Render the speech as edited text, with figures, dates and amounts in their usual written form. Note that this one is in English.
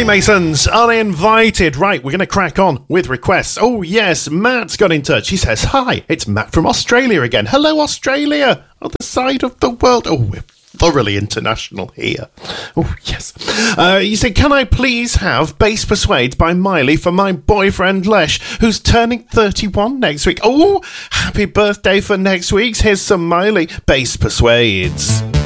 Freemasons uninvited. Right, we're going to crack on with requests. Oh, yes, Matt's got in touch. He says, hi, it's Matt from Australia again. Hello, Australia, other side of the world. Oh, we're thoroughly international here. Oh, yes. You say, can I please have Bass Persuades by Miley for my boyfriend Lesh, who's turning 31 next week? Oh, happy birthday for next week. Here's some Miley Bass Persuades.